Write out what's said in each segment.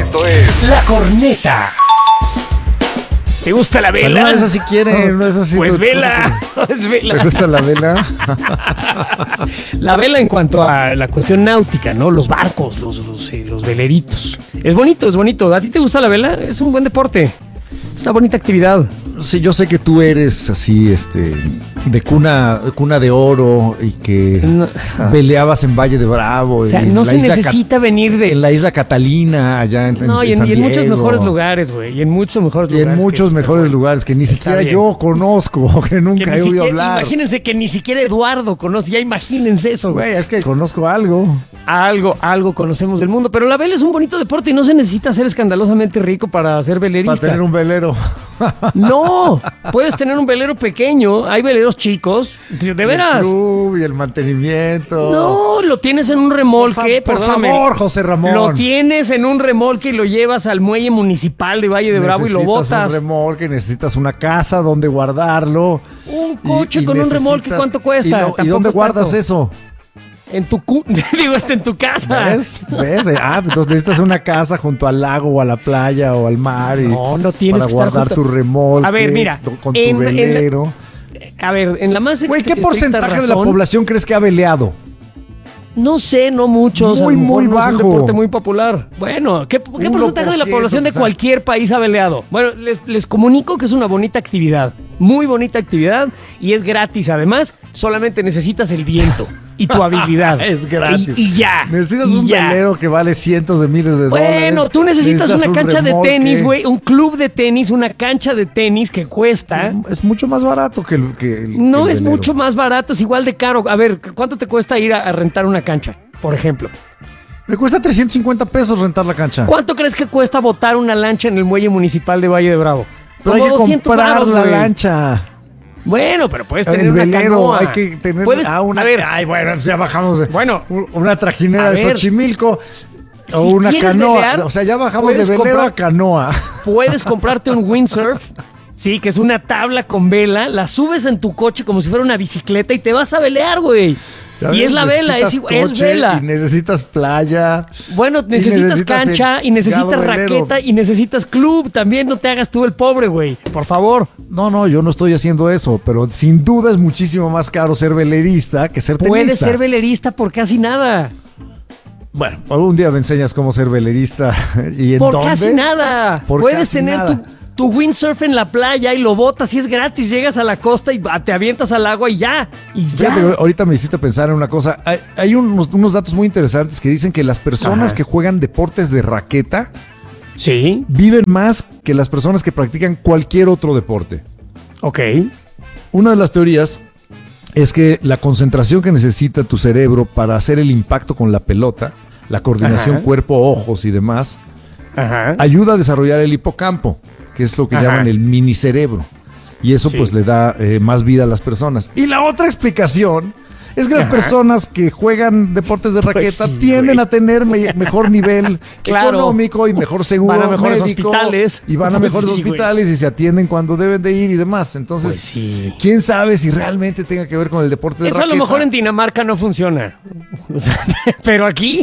Esto es La Corneta. ¿Te gusta la vela? No es así quiere, no es así. Pues vela, pues vela. ¿Te gusta la vela? La vela en cuanto a la cuestión náutica, ¿no? Los barcos, los veleritos. Es bonito, es bonito. ¿A ti te gusta la vela? Es un buen deporte. Es una bonita actividad. Sí, yo sé que tú eres así, de cuna de oro y que veleabas en Valle de Bravo. O sea, no se necesita venir de... En la isla Catalina, allá en San No, y San en muchos Diego. mejores lugares, güey. Y en muchos mejores Y lugares. en muchos mejores lugares que ni siquiera yo conozco, que nunca he oído hablar. Imagínense que ni siquiera Eduardo conoce. Ya imagínense eso, güey. Güey, es que conozco algo. Algo conocemos del mundo. Pero la vela es un bonito deporte y no se necesita ser escandalosamente rico para ser velerista. Para tener un velero. No, puedes tener un velero pequeño. Hay veleros chicos. De veras. El club y el mantenimiento. No, lo tienes en un remolque. Por favor, José Ramón. Lo tienes en un remolque y lo llevas al muelle municipal de Valle de Bravo y lo botas. Necesitas un remolque, necesitas una casa donde guardarlo. Un coche con un remolque, ¿cuánto cuesta? ¿Y dónde guardas eso? En tu en tu casa. ¿Ves? Entonces necesitas una casa junto al lago o a la playa o al mar. No tienes para que guardar tu remolque. A ver, mira. Con tu velero. En la más Güey, ¿qué porcentaje de la población crees que ha veleado? No sé, no muchos. Muy no bajo. Es un deporte muy popular. Bueno, ¿qué porcentaje de la población de cualquier país ha veleado? Bueno, les comunico que es una bonita actividad. Muy bonita actividad y es gratis. Además, solamente necesitas el viento y tu habilidad. Es gratis. Y ya. Necesitas un velero que vale cientos de miles de dólares. Bueno, tú necesitas una cancha de tenis, güey. Un club de tenis, una cancha de tenis que cuesta. Es mucho más barato que el No es velero. mucho más barato, es igual de caro. A ver, ¿cuánto te cuesta ir a rentar una cancha, por ejemplo? Me cuesta 350 pesos rentar la cancha. ¿Cuánto crees que cuesta botar una lancha en el muelle municipal de Valle de Bravo? Pero hay que 200 comprar varos, la güey. lancha. Bueno, pero puedes tener El una velero, canoa. hay que tener A ver, ay, bueno, ya bajamos de Bueno, una trajinera a de ver, Xochimilco si o una quieres canoa. velear, O sea, ya bajamos de puedes velero comprar- a canoa. puedes comprarte un windsurf, sí, que es una tabla con vela, la subes en tu coche como si fuera una bicicleta y te vas a velear, güey. Ya Y ves, es la vela, es necesitas vela. Y necesitas playa. Bueno, necesitas cancha y necesitas gado velero. raqueta y necesitas club. También no te hagas tú el pobre, güey. Por favor. No, yo no estoy haciendo eso, pero sin duda es muchísimo más caro ser velerista que ser tenista. Puedes ser velerista por casi nada. Bueno, algún día me enseñas cómo ser velerista y en Por dónde. casi nada. Por Puedes casi tener nada. tu windsurf en la playa y lo botas y es gratis. Llegas a la costa y te avientas al agua y ya. Y ya. Fíjate, ahorita me hiciste pensar en una cosa. Hay unos datos muy interesantes que dicen que las personas que juegan deportes de raqueta Sí. viven más que las personas que practican cualquier otro deporte. Ok. Una de las teorías es que la concentración que necesita tu cerebro para hacer el impacto con la pelota, la coordinación Ajá. cuerpo-ojos y demás, Ajá. ayuda a desarrollar el hipocampo, que es lo que Ajá. llaman el minicerebro. Y eso Sí. pues le da más vida a las personas. Y la otra explicación es que las personas que juegan deportes de raqueta sí, tienden güey. a tener mejor nivel Claro. económico y mejor seguro Van a mejores médico. hospitales. Y van a Pues mejores sí, güey. hospitales y se atienden cuando deben de ir y demás. Entonces, Pues sí. ¿quién sabe si realmente tenga que ver con el deporte de Eso raqueta? a lo mejor en Dinamarca no funciona. O sea, pero aquí.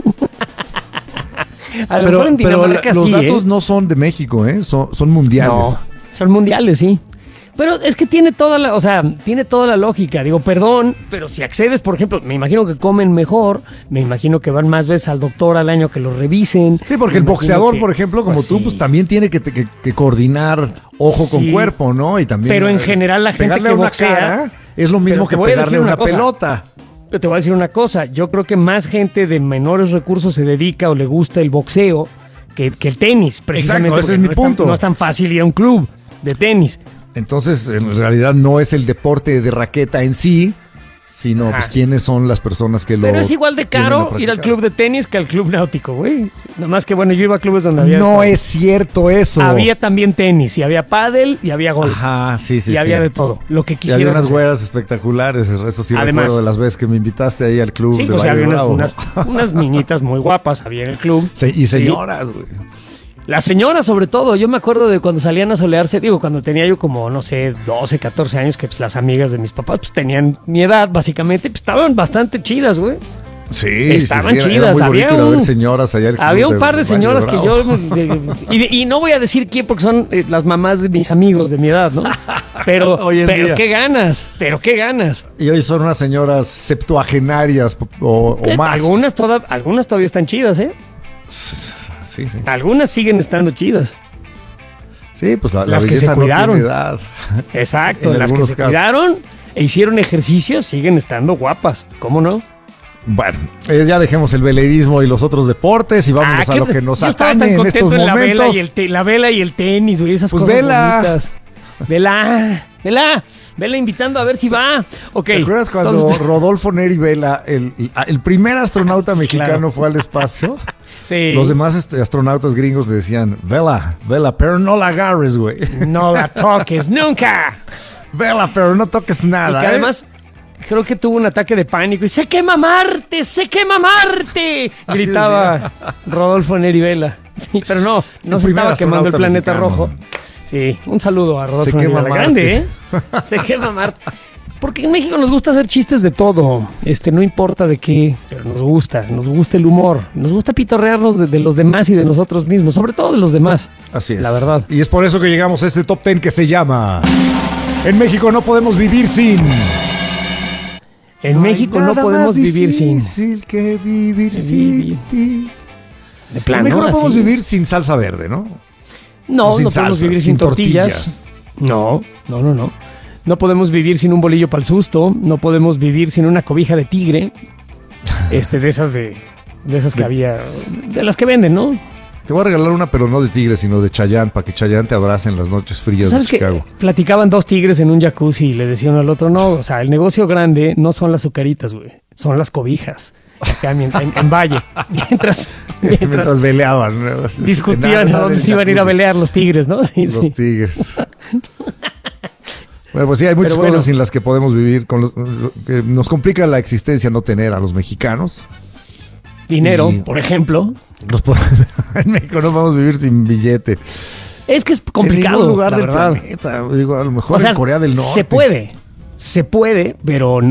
A lo mejor en Dinamarca los sí, datos no son de México, son mundiales. No, son mundiales, sí. Pero es que tiene toda la lógica. Digo, perdón, pero si accedes, por ejemplo, me imagino que comen mejor, me imagino que van más veces al doctor al año que los revisen. Sí, porque Me el imagino boxeador, que- por ejemplo, como pues tú, sí. pues también tiene que coordinar ojo con Sí. cuerpo, ¿no? Y también. Pero en general la gente pegarle que a una boxea- cara es lo mismo Pero te que voy a decir pegarle a una una cosa. pelota. Pero te voy a decir una cosa, yo creo que más gente de menores recursos se dedica o le gusta el boxeo que el tenis, precisamente. Exacto, ese porque es mi no punto. No es tan fácil ir a un club de tenis. Entonces, en realidad no es el deporte de raqueta en sí, sino Ajá. pues quiénes son las personas que lo. Pero es igual de tienden a caro ir practicar. al club de tenis que al club náutico, güey. Nada más que, bueno, yo iba a clubes donde había... No es cierto eso. Había también tenis, y había pádel, y había golf. Ajá, sí. y había de todo, lo que Y había quisieras unas hacer. güeras espectaculares, eso sí Además- recuerdo de las veces que me invitaste ahí al club Sí, de pues Valle había de unas, Bravo. unas niñitas muy guapas, había en el club. Y señoras, güey. Las señoras, sobre todo, yo me acuerdo de cuando salían a solearse, digo, cuando tenía yo como, no sé, 12, 14 años, que pues las amigas de mis papás pues tenían mi edad, básicamente, pues estaban bastante chidas, güey. Sí, estaban era chidas. muy Había bonito ir a un, ver señoras allá. había un par de señoras que yo... Y no voy a decir quién, porque son las mamás de mis amigos de mi edad, ¿no? Pero Hoy en día. qué ganas, pero qué ganas. Y hoy son unas señoras septuagenarias o más. Algunas todavía están chidas, ¿eh? Sí, sí. Algunas siguen estando chidas. Sí, pues la Las que belleza se cuidaron. no tiene edad. Exacto, En las que algunos se casos. cuidaron e hicieron ejercicio siguen estando guapas. ¿Cómo no? Bueno, ya dejemos el velerismo y los otros deportes y vámonos a lo que nos yo estaba atañe tan en estos contento en momentos. la vela y el tenis, güey, esas Pues cosas vela. bonitas. Vela invitando a ver si va. Ok. ¿Te acuerdas cuando entonces- Rodolfo Neri Vela, el primer astronauta mexicano claro. fue al espacio? Sí. Los demás astronautas gringos le decían, Vela, pero no la agarres, güey. No la toques nunca. Vela, pero no toques Y nada. que además creo que tuvo un ataque de pánico y ¡se quema Marte! ¡Se quema Marte! Gritaba Rodolfo Neri Vela. Sí, pero no se primer estaba quemando el astronauta planeta mexicano. rojo. Sí, un saludo a Rodolfo Se Neri quema Vela. Marte. Grande, ¿eh? Se quema Marte. Porque en México nos gusta hacer chistes de todo. No importa de qué, pero nos gusta el humor. Nos gusta pitorrearnos de los demás y de nosotros mismos, sobre todo de los demás. Así es. La verdad. Y es por eso que llegamos a este top 10 que se llama En México no podemos vivir sin... En México no podemos vivir sin... difícil que vivir sin ti. De En plano, México no podemos así. vivir sin salsa verde, ¿no? No, sin no podemos salsas, vivir sin sin tortillas. No. No podemos vivir sin un bolillo para el susto. No podemos vivir sin una cobija de tigre. De esas que había, de las que venden, ¿no? Te voy a regalar una, pero no de tigre, sino de Chayanne, para que Chayanne te abrace en las noches frías de ¿Sabes que Chicago. platicaban dos tigres en un jacuzzi y le decían al otro, no, o sea, el negocio grande no son las azucaritas, güey, son las cobijas. Acá en Valle. Mientras Veleaban. ¿no? discutían a Nada dónde del se iban a ir a jacuzzi. pelear los tigres, ¿no? Sí, Los sí. tigres. Bueno, pues sí, hay muchas Pero bueno. cosas sin las que podemos vivir. Que nos complica la existencia no tener a los mexicanos. Dinero, Y- por ejemplo. En México no podemos vivir sin billete. Es que es complicado, En ningún lugar la del verdad. planeta. Digo, a lo mejor O sea, en Corea del Norte. se puede, pero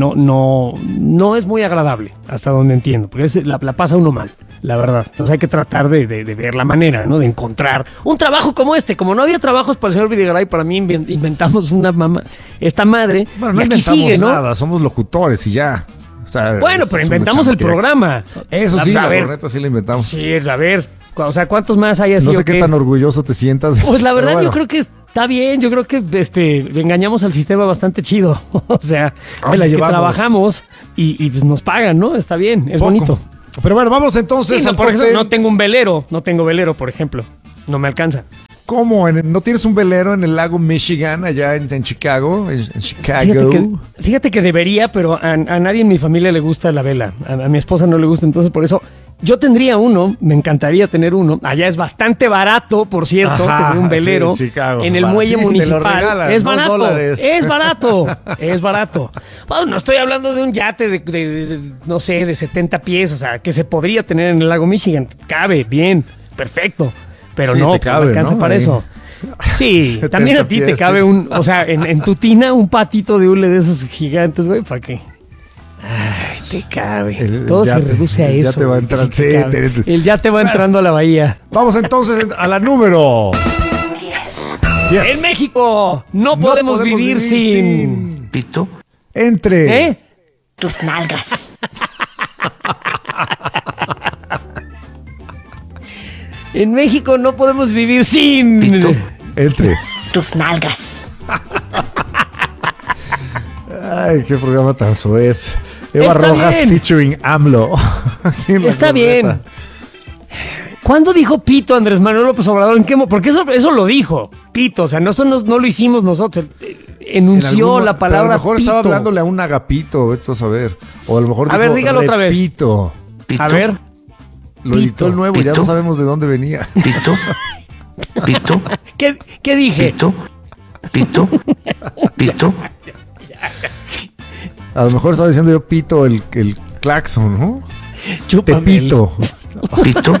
no es muy agradable, hasta donde entiendo, porque la pasa uno mal, la verdad. Entonces hay que tratar de ver la manera, ¿no? De encontrar un trabajo como este. Como no había trabajos para el señor Videgaray, para mí inventamos esta madre, Bueno, no y aquí inventamos sigue, ¿no? nada, somos locutores y ya. O sea, Bueno, pero es una inventamos el chamba que- programa. Eso sí, A la ver, corneta sí la inventamos. sí, a ver, o sea, ¿cuántos más hay así No o sé qué qué? tan orgulloso te sientas. Pues la verdad, Pero bueno. yo creo que está bien. Yo creo que engañamos al sistema bastante chido. O sea, Ahí la es que llevamos. trabajamos y pues nos pagan, ¿no? Está bien, es Poco. bonito. Pero bueno, vamos entonces Sí, no, al por top ejemplo, 10. no tengo velero, por ejemplo. No me alcanza. ¿Cómo? ¿No tienes un velero en el lago Michigan, allá en Chicago? En Chicago. Fíjate que debería, pero a nadie en mi familia le gusta la vela. A mi esposa no le gusta, entonces por eso yo tendría uno, me encantaría tener uno. Allá es bastante barato, por cierto, Ajá, tener un velero sí, en Chicago. en el muelle Baratísimo, te lo municipal. regalan, Es $2. barato, es barato. Bueno, no estoy hablando de un yate de, no sé, de 70 pies, o sea, que se podría tener en el lago Michigan. Cabe, bien, perfecto. Pero Sí, no, te pues, cabe, no alcanza ¿no? para Ahí. eso. Sí, 70 también a ti te pies, cabe sí. o sea, en tu tina un patito de hule de esos gigantes, güey, ¿para qué? Ay, te cabe. Todo se reduce a el eso. yate va güey, que entrando, sí te sí, cabe. El yate va entrando a la bahía. Vamos entonces a la número 10. En México no podemos vivir sin... Pito, Entre ¿Eh? tus nalgas. En México no podemos vivir sin... Pito, Entre. tus nalgas. Ay, qué programa tan soez. Eva Está Rojas bien. featuring AMLO. Aquí en la Está corneta. bien. ¿Cuándo dijo pito Andrés Manuel López Obrador? ¿En qué porque eso lo dijo. Pito, o sea, no lo hicimos nosotros. Enunció En la algún- pero palabra a lo mejor pito. estaba hablándole a un agapito, vete a saber. O a lo mejor A ver, dijo, dígalo otra vez. repito. pito, A ver, Lo editó el nuevo, ya Pito. no sabemos de dónde venía. pito, pito, ¿qué dije? pito, pito, pito, A lo mejor estaba diciendo yo pito el claxon, ¿no? Chúpame el- Pepito. pito,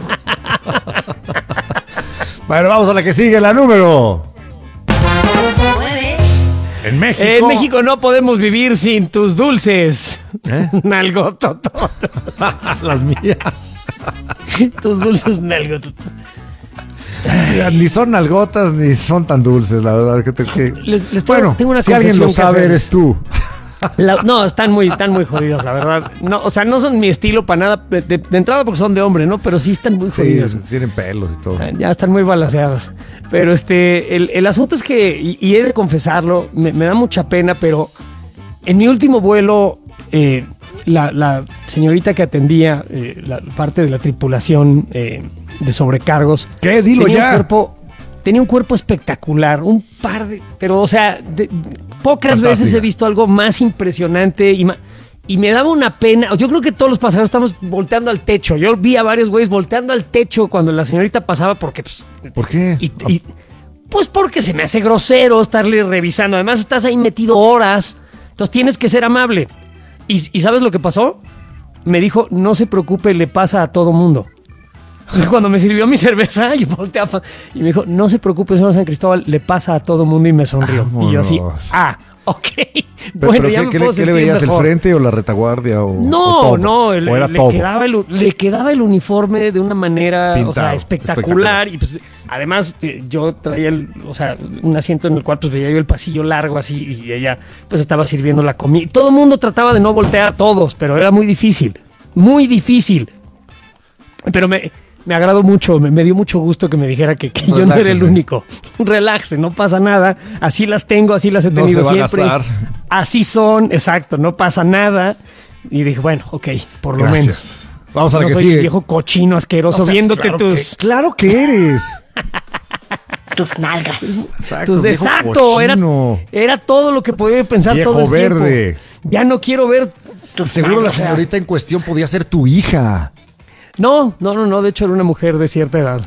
Bueno, vamos a la que sigue, la número. 9. En México. En México no podemos vivir sin tus dulces. Nalgototo. Las mías. Tus dulces nalgototo. Mira, ni son nalgotas ni son tan dulces, la verdad. Bueno, tengo una si alguien lo confesión que sabe, hacer. eres tú. No, están muy jodidos, la verdad. No, o sea, no son mi estilo para nada. De entrada porque son de hombre, ¿no? Pero sí están muy Sí, jodidos. tienen pelos y todo. Ya están muy balanceadas. Pero el asunto es que, y he de confesarlo, me da mucha pena, pero en mi último vuelo, la señorita que atendía la parte de la tripulación de sobrecargos. ¿Qué? Dilo ya. Tenía un cuerpo espectacular, pero o sea, pocas Fantástica. veces he visto algo más impresionante y me daba una pena. Yo creo que todos los pasajeros estamos volteando al techo. Yo vi a varios güeyes volteando al techo cuando la señorita pasaba porque pues, ¿Por qué? pues porque se me hace grosero estarle revisando. Además estás ahí metido horas, entonces tienes que ser amable. ¿Y sabes lo que pasó? Me dijo, no se preocupe, le pasa a todo mundo. Cuando me sirvió mi cerveza, yo volteaba y me dijo, no se preocupe, señor San Cristóbal, le pasa a todo mundo, y me sonrió. Y yo así, ok. Bueno, ya me puedo ¿qué sentir le veías, mejor. el frente o la retaguardia? No, era todo. le quedaba el uniforme de una manera, Pintado, o sea, espectacular. Y pues, además, yo traía un asiento en el cual pues veía yo el pasillo largo así, y ella pues estaba sirviendo la comida. Todo el mundo trataba de no voltear, todos, pero era muy difícil. Muy difícil. Pero me agradó mucho, me dio mucho gusto que me dijera que yo no era el único. Relájese, no pasa nada. Así las tengo, así las he tenido No se va a siempre. gastar. Así son, exacto, no pasa nada. Y dije, bueno, ok, por lo menos. Gracias. Vamos a la No que soy sigue. el viejo cochino asqueroso O sea, viéndote claro que eres. Tus nalgas. Exacto, viejo Exacto, cochino. era todo lo que podía pensar Viejo todo el verde. tiempo. Ya no quiero ver. Seguro la señorita en cuestión podía ser tu hija. No, de hecho era una mujer de cierta edad.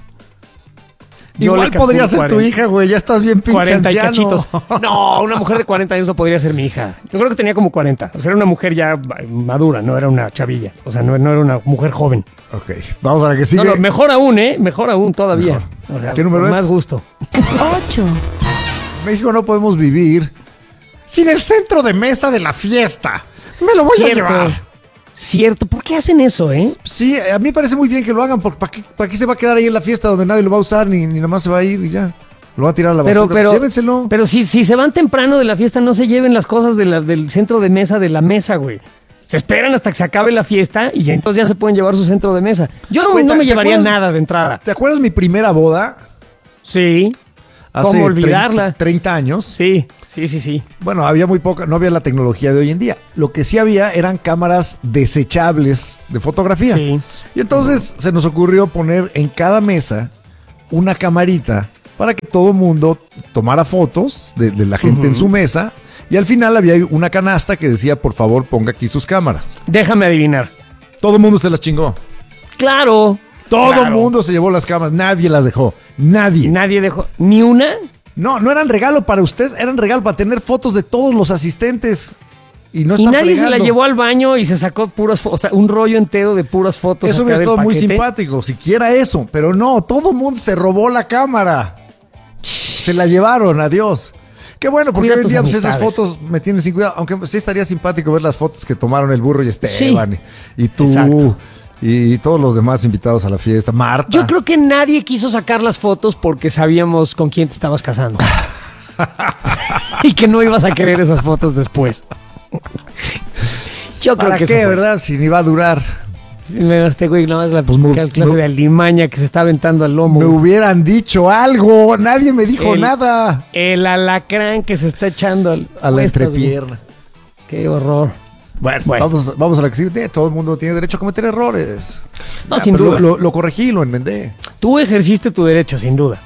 Yo Igual le podría calculo ser tu 40. hija, güey. Ya estás bien pinche 40 y anciano. cachitos. No, una mujer de 40 años no podría ser mi hija. Yo creo que tenía como 40. O sea, era una mujer ya madura, no era una chavilla. O sea, no era una mujer joven. Ok, vamos a la que sigue. No, mejor aún, ¿eh? Mejor aún todavía. Mejor. O sea, ¿Qué número con es? más gusto. 8, En México no podemos vivir sin el centro de mesa de la fiesta. Me lo voy a llevar. Cierto. ¿Por qué hacen eso, eh? Sí, a mí me parece muy bien que lo hagan, porque ¿para qué se va a quedar ahí en la fiesta donde nadie lo va a usar ni nada más se va a ir y ya? Lo va a tirar a la basura. Pues llévenselo. Pero si se van temprano de la fiesta, no se lleven las cosas del centro de mesa de la mesa, güey. Se esperan hasta que se acabe la fiesta y entonces ya se pueden llevar su centro de mesa. Yo Güey, no me ¿te llevaría acuerdas? nada de entrada. ¿Te acuerdas mi primera boda? Sí. Hace ¿Cómo olvidarla? 30 años. Sí. Bueno, había muy poca, no había la tecnología de hoy en día. Lo que sí había eran cámaras desechables de fotografía. Sí. Y entonces se nos ocurrió poner en cada mesa una camarita para que todo mundo tomara fotos de la gente en su mesa. Y al final había una canasta que decía, por favor, ponga aquí sus cámaras. Déjame adivinar. Todo el mundo se las chingó. Claro. Todo el claro. mundo se llevó las cámaras. Nadie las dejó. Nadie. Nadie dejó. ¿Ni una? No eran regalo para usted, eran regalo para tener fotos de todos los asistentes. Y no Y están nadie se la fregando. llevó al baño y se sacó puras fotos, o sea, un rollo entero de puras fotos. Eso acá hubiera del estado muy paquete. simpático, siquiera eso. Pero no, todo el mundo se robó la cámara. Se la llevaron, adiós. Qué bueno, porque Cuida hoy en tus día pues, esas amistades. fotos me tienen sin cuidado. Aunque sí estaría simpático ver las fotos que tomaron el burro y Esteban. Y tú. Exacto. Y todos los demás invitados a la fiesta. Marta. Yo creo que nadie quiso sacar las fotos porque sabíamos con quién te estabas casando. Y que no ibas a querer esas fotos después. Yo creo ¿Para que qué, eso fue. verdad? Si ni va a durar. Mira, este güey, no es la Pues clase de alimaña que se está aventando al lomo. Me hubieran dicho algo. Nadie me dijo El- nada. El alacrán que se está echando A la cuestas, entrepierna. güey. Qué horror. Bueno, Bueno. Vamos a la que sigue. Todo el mundo tiene derecho a cometer errores. No, sin pero duda. Lo corregí, lo enmendé. Tú ejerciste tu derecho, sin duda.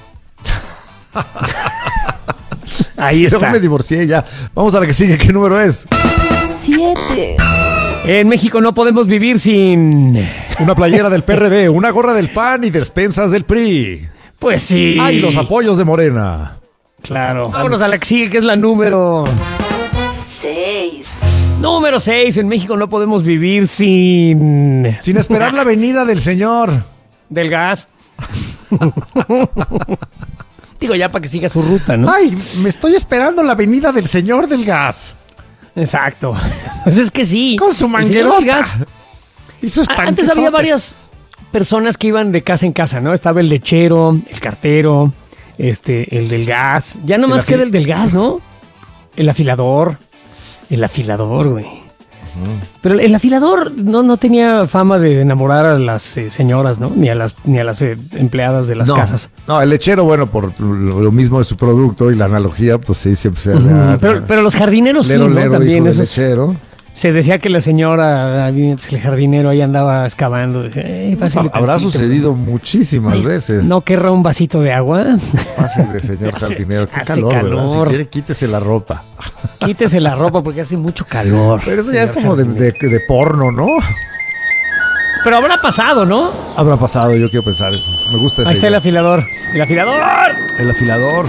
Ahí Yo está. me divorcié ya. Vamos a la que sigue. ¿Qué número es? 7, En México no podemos vivir sin... Una playera del PRD, una gorra del PAN y despensas del PRI. Pues sí. ¡Ay, los apoyos de Morena! Claro. Vámonos a la que sigue, que es la número... 6, Número 6. En México no podemos vivir sin... Sin esperar la venida del señor. Del gas. Digo, ya para que siga su ruta, ¿no? Ay, me estoy esperando la venida del señor del gas. Exacto. Pues es que sí. Con su El señor manguerota. del gas. Y sus Antes tanquesotes. había varias personas que iban de casa en casa, ¿no? Estaba el lechero, el cartero, el del gas. Ya nomás queda el del gas, ¿no? El afilador. El afilador, güey. Pero el afilador no tenía fama de enamorar a las señoras, ¿no? Ni a las empleadas de las casas. No, el lechero, bueno, por lo mismo de su producto y la analogía, pues sí, siempre se Pero los jardineros sí, lero, ¿no? lero, También hijo de esos. lechero. Se decía que la señora, el jardinero ahí andaba excavando. Pásale Habrá tantito, sucedido muchísimas veces. ¿No querrá un vasito de agua? Fácil de señor jardinero. Qué hace calor, ¿verdad? calor. Si quiere, quítese la ropa. Quítese la ropa porque hace mucho calor. Pero eso ya es señor como jardinero. de porno, ¿no? Pero habrá pasado, ¿no? Habrá pasado, yo quiero pensar eso. Me gusta esa Ahí está el idea. afilador. ¡El afilador! El afilador.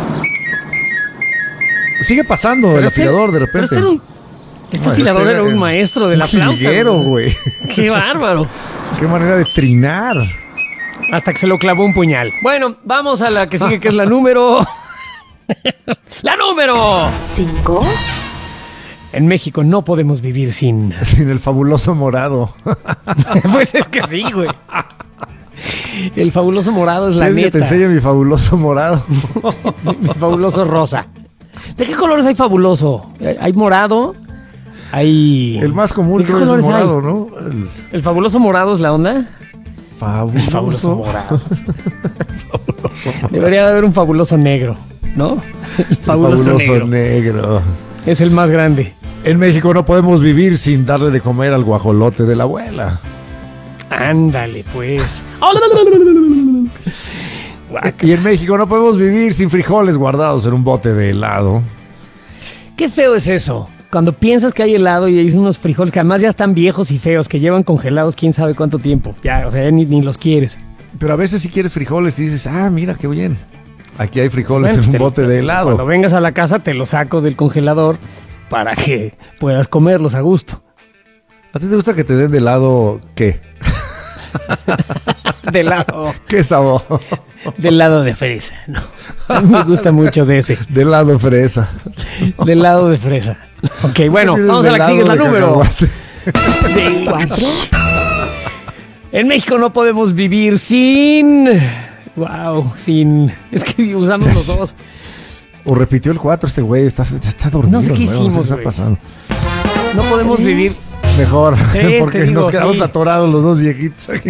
Sigue pasando Pero el afilador de pero repente. Este No, afilador este era un maestro de la flauta. jilguero, güey. ¡Qué bárbaro! Qué manera de trinar. Hasta que se lo clavó un puñal. Bueno, vamos a la que sigue, que es la número... ¡La número! 5, En México no podemos vivir sin... Sin el fabuloso morado. Pues es que sí, güey. El fabuloso morado es la ¿Quieres que te neta. enseñe mi fabuloso morado? Mi fabuloso rosa. ¿De qué colores hay fabuloso? Hay morado, hay... El más común ¿De qué creo es el colores hay? morado, ¿no? ¿El fabuloso morado es la onda? Fabuloso. El fabuloso morado. Debería de haber un fabuloso negro, ¿no? El fabuloso, negro. Es el más grande. En México no podemos vivir sin darle de comer al guajolote de la abuela. Ándale, pues. Y en México no podemos vivir sin frijoles guardados en un bote de helado. Qué feo es eso. Cuando piensas que hay helado y hay unos frijoles que además ya están viejos y feos, que llevan congelados quién sabe cuánto tiempo. Ya, o sea, ya ni los quieres. Pero a veces si quieres frijoles y dices, ah, mira qué bien. Aquí hay frijoles Bueno, en un pues bote de helado. Cuando vengas a la casa te los saco del congelador para que puedas comerlos a gusto. ¿A ti te gusta que te den de helado qué? De helado, ¿Qué sabor? del helado de fresa, ¿no? A mí me gusta mucho de ese, De helado fresa. del helado de fresa. Ok, bueno, ¿Quieres vamos a la que de sigue, es la helado de número. cacahuate? 4, En México no podemos vivir sin... Wow, sin... Es que usamos los dos. O repitió el 4 este güey, está dormido. No sé qué ¿no? hicimos, ¿Qué está güey. pasando? No podemos vivir... Mejor, Tres, porque te digo, nos quedamos sí. atorados los dos viejitos aquí.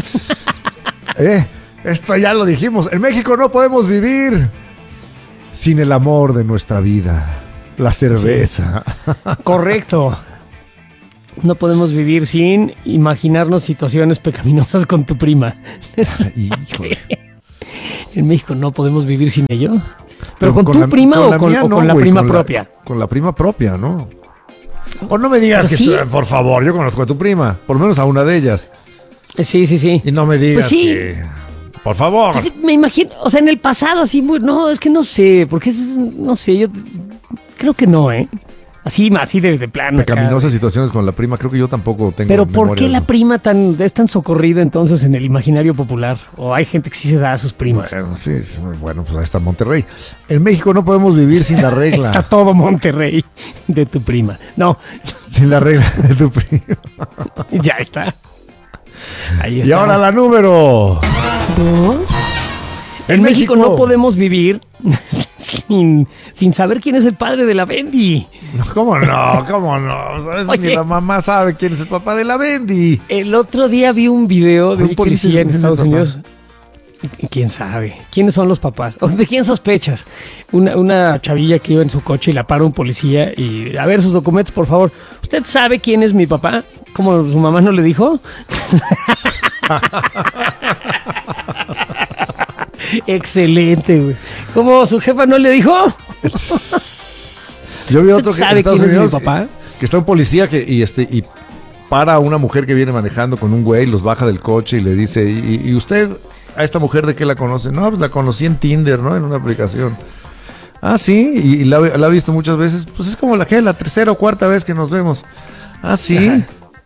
Esto ya lo dijimos. En México no podemos vivir sin el amor de nuestra vida, la cerveza. Correcto. No podemos vivir sin imaginarnos situaciones pecaminosas con tu prima. Híjole. En México no podemos vivir sin ello. ¿Pero con tu la- prima con o la con, mía o no, con la güey, prima con propia? Con la prima propia, ¿no? O no me digas Pero que sí. por favor, yo conozco a tu prima, por lo menos a una de ellas. Sí, sí, sí. Y no me digas Pues sí. que... Por favor. Pues sí, me imagino, o sea, en el pasado así, no, es que no sé, porque no sé, yo creo que no, ¿eh? Así de plano. acá. Pecaminosas situaciones con la prima, creo que yo tampoco tengo Pero ¿por memoria qué de la eso. prima es tan socorrida entonces en el imaginario popular? O hay gente que sí se da a sus primas. Bueno, sí, bueno, pues ahí está Monterrey. En México no podemos vivir sin la regla. Está todo Monterrey de tu prima. No, Sin la regla de tu prima. ya está. Ahí está. Y ahora la número. 2, En México no podemos vivir sin saber quién es el padre de la Bendy. No, ¿cómo no? ¿Cómo no? ¿Sabes? Ni Oye. la mamá sabe quién es el papá de la Bendy. El otro día vi un video de Oye, un policía ¿quién en es el Estados papá? Unidos. ¿Y quién sabe? ¿Quiénes son los papás? ¿O ¿De quién sospechas? Una chavilla que iba en su coche y la para un policía y... A ver, sus documentos, por favor. ¿Usted sabe quién es mi papá? ¿Cómo su mamá no le dijo? Excelente, güey. ¿Cómo su jefa no le dijo? Yo vi ¿Usted otro que en sabe Estados quién es mi Unidos papá? que está un policía y para a una mujer que viene manejando con un güey, los baja del coche y le dice, ¿y usted a esta mujer de qué la conoce? No, pues la conocí en Tinder, ¿no? En una aplicación. Ah, sí, y la ha visto muchas veces. Pues es como la tercera o cuarta vez que nos vemos. Ah, sí.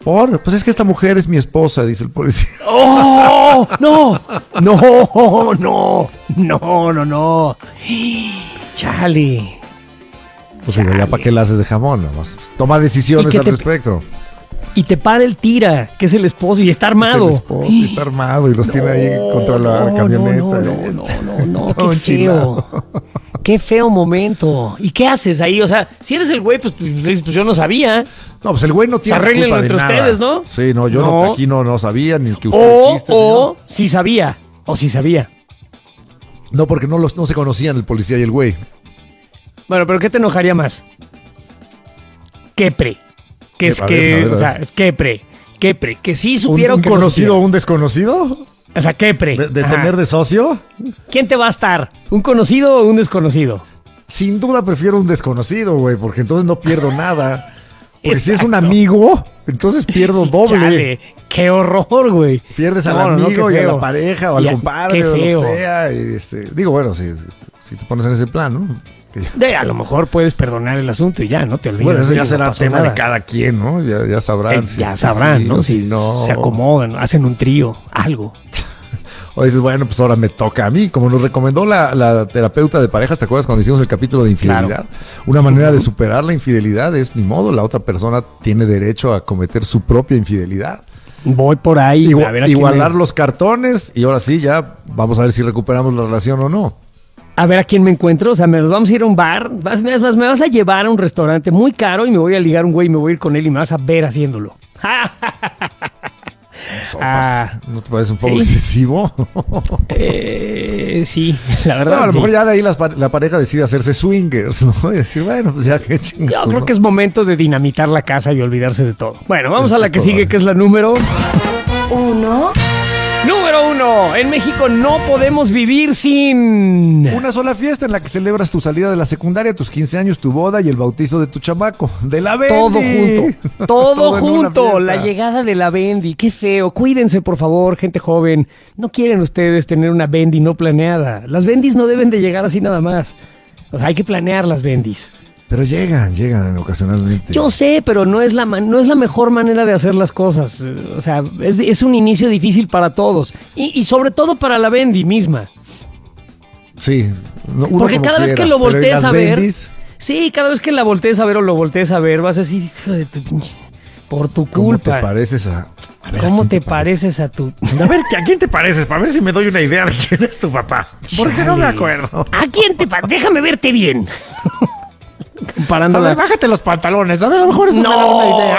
Pues es que esta mujer es mi esposa, dice el policía. ¡Oh! ¡No! ¡No! ¡No! ¡No! ¡No! ¡No! ¡Chale! Pues digo, ya para qué la haces de jamón, nomás. Toma decisiones al respecto. Y te para el tira, que es el esposo, y está armado. Es el esposo, y está armado, y los tiene ahí contra la camioneta. No, qué feo. Qué feo momento. ¿Y qué haces ahí? O sea, si eres el güey, pues dices, pues yo no sabía. No, pues el güey no tiene Arréglenlo culpa de entre nada. ustedes, ¿no? Sí, no, yo no, aquí no sabía, ni que usted existe. O sí sabía. O sí sabía. No, porque no se conocían el policía y el güey. Bueno, pero ¿qué te enojaría más? Quepre. Que es A que, ver. o sea, es Quepre. Que sí supieron ¿Un que conocido o no un desconocido? supiera. O sea, Quepre. ¿De Ajá. tener de socio? ¿Quién te va a estar? ¿Un conocido o un desconocido? Sin duda prefiero un desconocido, güey, porque entonces no pierdo nada. Porque si es un Exacto. amigo, entonces pierdo Sí, doble. chale, qué horror, güey. Pierdes al No, no, amigo qué y a feo. la pareja o al Y a- compadre qué o lo que feo. sea. Y digo, bueno, si te pones en ese plan, ¿no? A lo mejor puedes perdonar el asunto y ya, no te olvides. Bueno, eso ya no será pasó tema nada. de cada quien, ¿no? Ya sabrán. Ya sabrán, sí ¿no? o Si no. se acomodan, hacen un trío, algo. O dices, bueno, pues ahora me toca a mí. Como nos recomendó la terapeuta de parejas, ¿te acuerdas cuando hicimos el capítulo de infidelidad? Claro. Una manera de superar la infidelidad es, ni modo, la otra persona tiene derecho a cometer su propia infidelidad. Voy por ahí. a ver a quién Igualar me- los cartones y ahora sí, ya vamos a ver si recuperamos la relación o no. A ver a quién me encuentro. O sea, nos vamos a ir a un bar. Me vas a llevar a un restaurante muy caro y me voy a ligar un güey y me voy a ir con él y me vas a ver haciéndolo. Ah. ¿No te parece un poco ¿Sí? excesivo? Sí, la verdad. No, a lo sí. mejor ya de ahí la pareja decide hacerse swingers, ¿no? Y decir, bueno, pues ya qué Yo chingados. creo ¿no? que es momento de dinamitar la casa y olvidarse de todo. Bueno, vamos a la que sigue, que es la número 1, Número 1. En México no podemos vivir sin... Una sola fiesta en la que celebras tu salida de la secundaria, tus 15 años, tu boda y el bautizo de tu chamaco. De la Bendy. Todo junto. Todo en una junto. fiesta. La llegada de la Bendy. Qué feo. Cuídense, por favor, gente joven. No quieren ustedes tener una Bendy no planeada. Las Bendys no deben de llegar así nada más. O sea, hay que planear las Bendys. Pero llegan ocasionalmente. Yo sé, pero no es la mejor manera de hacer las cosas. O sea, es un inicio difícil para todos. Y sobre todo para la Bendy misma. Sí. Uno Porque como cada vez quiera, que lo pero ¿y voltees las a ver... Bendys? Sí, cada vez que la voltees a ver o lo voltees a ver, vas a decir, hijo de tu pinche... Por tu ¿Cómo te culpa. pareces a ver, ¿Cómo ¿a quién te pareces a tu... A ver, ¿a quién te pareces? Para ver si me doy una idea de quién es tu papá. Porque no me Chale. acuerdo. ¿A quién te pareces? Déjame verte bien. A Comparándola. ver, bájate los pantalones. A ver, a lo mejor eso me da una idea.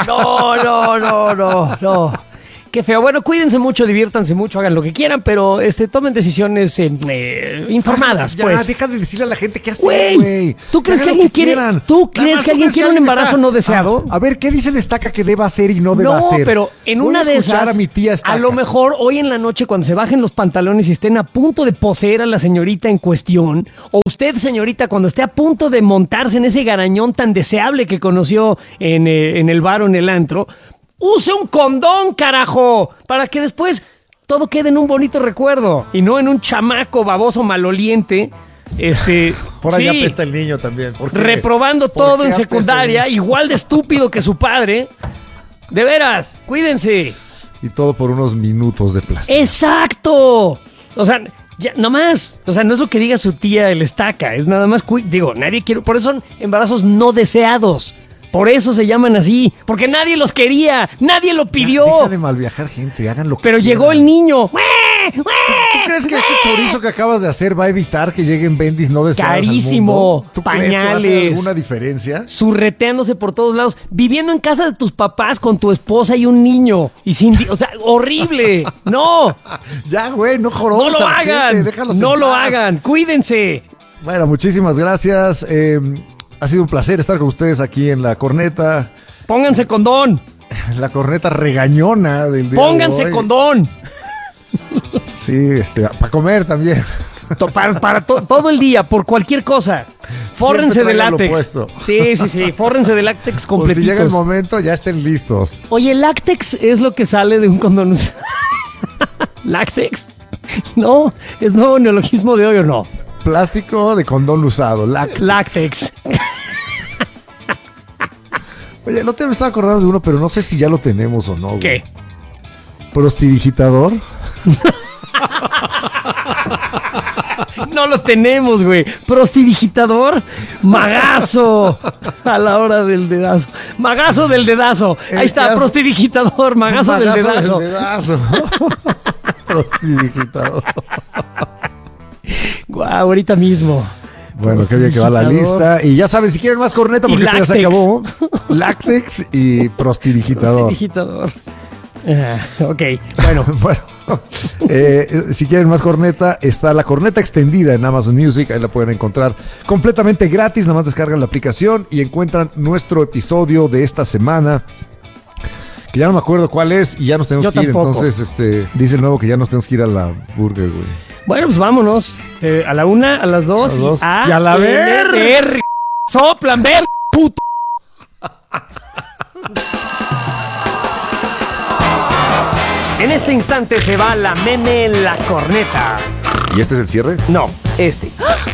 No. Qué feo. Bueno, cuídense mucho, diviértanse mucho, hagan lo que quieran, pero tomen decisiones informadas, Ya, pues. deja de decirle a la gente qué hacer, Güey, güey. ¿tú crees que Hagan lo alguien quiere- quieran. tú Nada crees más, que alguien quiere un alguien embarazo no deseado? A ver, ¿qué dice Destaca que deba hacer y no deba No, hacer? pero en Voy una a de escuchar esas, a mi tía Estaca. a lo mejor hoy en la noche cuando se bajen los pantalones y estén a punto de poseer a la señorita en cuestión, o usted, señorita, cuando esté a punto de montarse en ese garañón tan deseable que conoció en el bar o en el antro, use un condón, carajo, para que después todo quede en un bonito recuerdo y no en un chamaco baboso maloliente. Por allá sí, apesta el niño también. ¿Por qué? reprobando ¿Por todo qué en apesta el secundaria, niño? igual de estúpido que su padre. De veras, cuídense. Y todo por unos minutos de placer. ¡Exacto! O sea, ya, no más. O sea, no es lo que diga su tía el Estaca, es nada más, digo, nadie quiere, por eso son embarazos no deseados. Por eso se llaman así, porque nadie los quería, nadie lo pidió. Deja de malviajar gente, hagan lo que Pero quieran. llegó el niño. ¿Tú crees que este chorizo que acabas de hacer va a evitar que lleguen bendis no deseadas al Carísimo, mundo? ¿Tú crees que va a hacer pañales. alguna diferencia? Surreteándose por todos lados, viviendo en casa de tus papás con tu esposa y un niño. Y o sea, horrible. No, Ya, güey, no no jorobes lo a la gente, hagan. déjalos No en lo paz. hagan. Cuídense. Bueno, muchísimas gracias. Ha sido un placer estar con ustedes aquí en La Corneta. Pónganse condón. La corneta regañona del día Pónganse de hoy. condón. Sí, para comer también. Para todo el día, por cualquier cosa. Fórrense de tráiganlo látex. puesto. Sí. Fórrense de látex Por si completitos. llega el momento, ya estén listos. Oye, látex es lo que sale de un condón. ¿Látex? No, es nuevo neologismo de hoy o no. Plástico de condón usado. Látex. Oye, el otro día me estaba acordando de uno, pero no sé si ya lo tenemos o no, güey. ¿Qué? ¿Prostidigitador? No lo tenemos, güey. Prostidigitador, magazo a la hora del dedazo. Magazo del dedazo. Ahí está, prostidigitador, magazo del dedazo. Prostidigitador. Guau, ahorita mismo. Bueno, qué bien que va la lista. Y ya saben, si quieren más corneta, porque esta ya se acabó. Láctex y prostidigitador. Prostidigitador. Ok, bueno. Bueno, si quieren más corneta, está la corneta extendida en Amazon Music. Ahí la pueden encontrar completamente gratis. Nada más descargan la aplicación y encuentran nuestro episodio de esta semana. Que ya no me acuerdo cuál es y ya nos tenemos que ir. Entonces, dice el nuevo que ya nos tenemos que ir a la burger, güey. Bueno, pues vámonos. A la 1, a las 2 y a la ver. Soplan, ver, puto. En este instante se va la meme la corneta. ¿Y este es el cierre? No, este.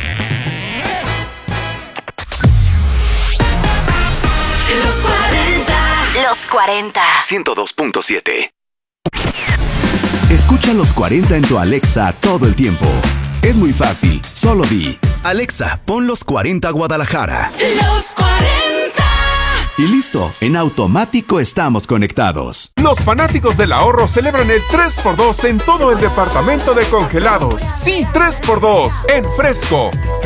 Los 40. 102.7. Escucha los 40 en tu Alexa todo el tiempo. Es muy fácil, solo di: Alexa, pon los 40 Guadalajara. Los 40. Y listo, en automático estamos conectados. Los fanáticos del ahorro celebran el 3x2 en todo el departamento de congelados. Sí, 3x2 en Fresco.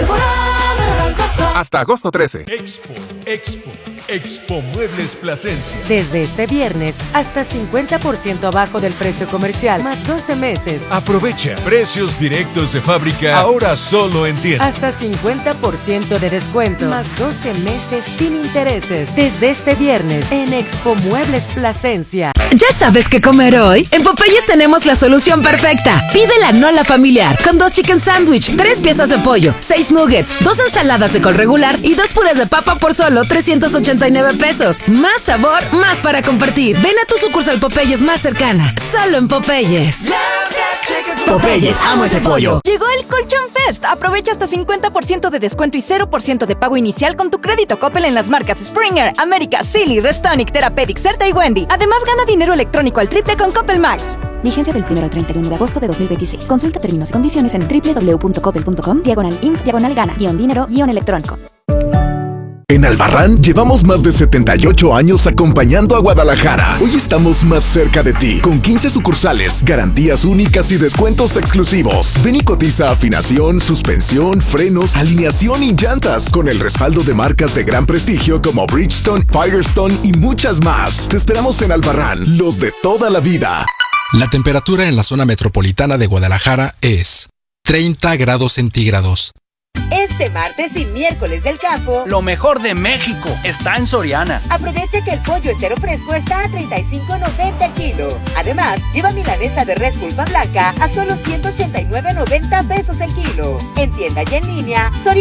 Hasta agosto 13. Expo Muebles Plasencia. Desde este viernes, hasta 50% abajo del precio comercial, más 12 meses. Aprovecha precios directos de fábrica, ahora solo en tienda. Hasta 50% de descuento, más 12 meses sin intereses. Desde este viernes, en Expo Muebles Plasencia. ¿Ya sabes qué comer hoy? En Popeyes tenemos la solución perfecta. Pide la Nola familiar, con 2 chicken sandwich, 3 piezas de pollo, 6 nuggets, 2 ensaladas de col regular y 2 puras de papa por solo 389 pesos. Más sabor, más para compartir. Ven a tu sucursal Popeyes más cercana. Solo en Popeyes. Popeyes, amo ese pollo. Llegó el Colchón Fest. Aprovecha hasta 50% de descuento y 0% de pago inicial con tu crédito Coppel en las marcas Springer, América, Silly, Restonic, Therapeutic, Certa y Wendy. Además, gana dinero electrónico al triple con Coppel Max. Vigencia del 1 al 31 de agosto de 2026. Consulta términos y condiciones en www.coppel.com/INF/gana-dinero-electrónico. En Albarrán llevamos más de 78 años acompañando a Guadalajara. Hoy estamos más cerca de ti, con 15 sucursales, garantías únicas y descuentos exclusivos. Ven y cotiza afinación, suspensión, frenos, alineación y llantas, con el respaldo de marcas de gran prestigio como Bridgestone, Firestone y muchas más. Te esperamos en Albarrán, los de toda la vida. La temperatura en la zona metropolitana de Guadalajara es 30 grados centígrados. Este martes y miércoles del campo, lo mejor de México está en Soriana. Aprovecha que el pollo entero fresco está a $35.90 el kilo. Además, lleva milanesa de res pulpa blanca a solo $189.90 pesos el kilo. En tienda y en línea, Soriana.